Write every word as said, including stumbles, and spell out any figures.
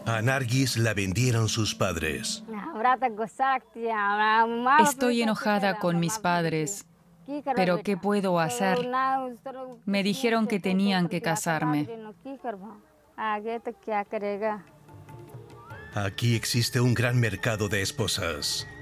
A Nargis la vendieron sus padres. Estoy enojada con mis padres, pero ¿qué puedo hacer? Me dijeron que tenían que casarme. Aquí existe un gran mercado de esposas.